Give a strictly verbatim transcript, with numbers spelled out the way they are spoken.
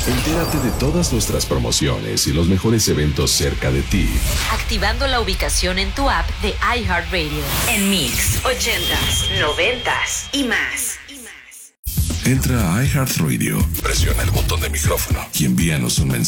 Entérate de todas nuestras promociones y los mejores eventos cerca de ti. Activando la ubicación en tu app de iHeartRadio. En Mix, ochentas, noventas y más. Entra a iHeartRadio, presiona el botón de micrófono y envíanos un mensaje.